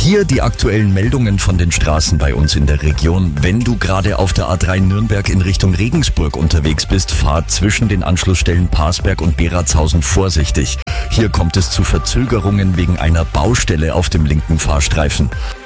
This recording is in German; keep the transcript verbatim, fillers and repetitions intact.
Hier die aktuellen Meldungen von den Straßen bei uns in der Region. Wenn du gerade auf der A drei Nürnberg in Richtung Regensburg unterwegs bist, fahr zwischen den Anschlussstellen Parsberg und Beratshausen vorsichtig. Hier kommt es zu Verzögerungen wegen einer Baustelle auf dem linken Fahrstreifen.